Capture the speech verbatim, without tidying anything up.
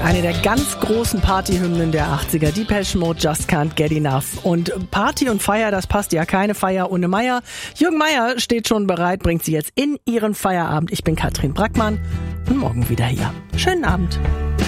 Eine der ganz großen Partyhymnen der achtziger, Depeche Mode, Just Can't Get Enough. Und Party und Feier, das passt ja, keine Feier ohne Meier. Jürgen Meier steht schon bereit, bringt sie jetzt in ihren Feierabend. Ich bin Katrin Brackmann und morgen wieder hier. Schönen Abend.